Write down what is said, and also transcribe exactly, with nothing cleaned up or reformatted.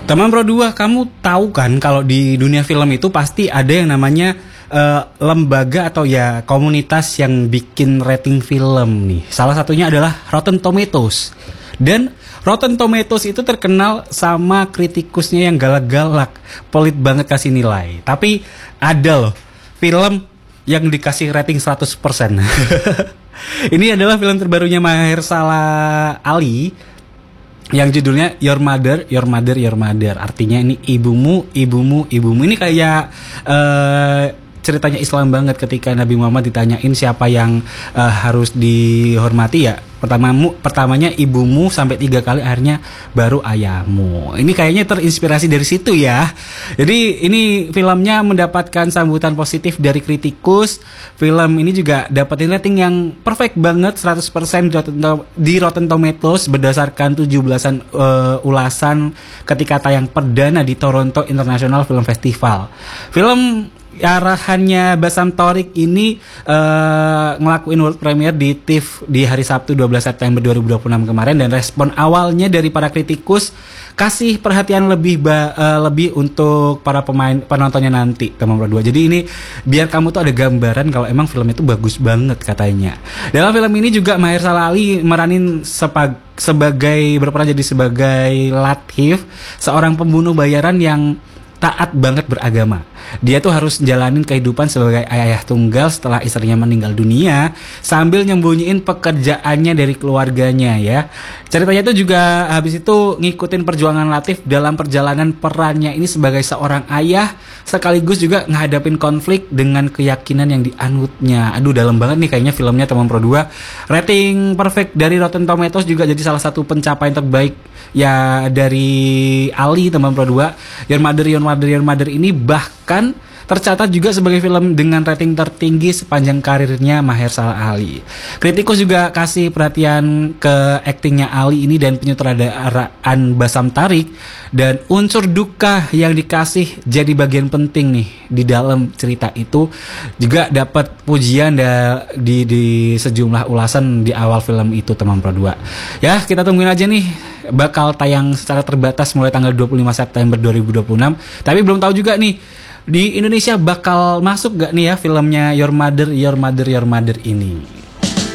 Teman Pro dua, kamu tahu kan kalau di dunia film itu pasti ada yang namanya uh, lembaga atau ya komunitas yang bikin rating film nih. Salah satunya adalah Rotten Tomatoes. Dan Rotten Tomatoes itu terkenal sama kritikusnya yang galak-galak, pelit banget kasih nilai. Tapi ada loh film yang dikasih rating seratus persen. Ini adalah film terbarunya Mahershala Ali yang judulnya Your Mother, Your Mother, Your Mother. Artinya ini ibumu, ibumu, ibumu. Ini kayak uh, ceritanya Islam banget ketika Nabi Muhammad ditanyain siapa yang uh, harus dihormati ya. Pertamamu, pertamanya ibumu sampai tiga kali, akhirnya baru ayahmu. Ini kayaknya terinspirasi dari situ ya. Jadi ini filmnya mendapatkan sambutan positif dari kritikus. Film ini juga dapetin rating yang perfect banget, seratus persen di Rotten Tomatoes berdasarkan tujuh belasan uh, ulasan ketika tayang perdana di Toronto International Film Festival. Film arahannya Bassam Tariq ini uh, ngelakuin world premiere di T I F F di hari Sabtu dua belas September dua ribu dua puluh enam kemarin, dan respon awalnya dari para kritikus kasih perhatian lebih ba, uh, lebih untuk para pemain penontonnya nanti teman berdua. Jadi ini biar kamu tuh ada gambaran kalau emang film itu bagus banget katanya. Dalam film ini juga Mahershala Ali meranin sepag, sebagai berperan jadi sebagai Latif, seorang pembunuh bayaran yang taat banget beragama. Dia tuh harus jalanin kehidupan sebagai ayah tunggal setelah istrinya meninggal dunia sambil nyembunyiin pekerjaannya dari keluarganya ya. Ceritanya itu juga habis itu ngikutin perjuangan Latif dalam perjalanan perannya ini sebagai seorang ayah, sekaligus juga ngadapin konflik dengan keyakinan yang dianutnya. Aduh, dalam banget nih kayaknya filmnya teman Pro dua. Rating perfect dari Rotten Tomatoes juga jadi salah satu pencapaian terbaik ya dari Ali teman Pro dua. Your Mother, Your Mother, Your Mother ini bahkan tercatat juga sebagai film dengan rating tertinggi sepanjang karirnya Mahershala Ali. Kritikus juga kasih perhatian ke aktingnya Ali ini dan penyutradaraan Bassam Tariq, dan unsur duka yang dikasih jadi bagian penting nih di dalam cerita itu juga dapat pujian da, di, di sejumlah ulasan di awal film itu teman Pro dua. Ya, kita tungguin aja nih, bakal tayang secara terbatas mulai tanggal dua puluh lima September dua ribu dua puluh enam. Tapi belum tahu juga nih di Indonesia bakal masuk gak nih ya filmnya Your Mother, Your Mother, Your Mother ini.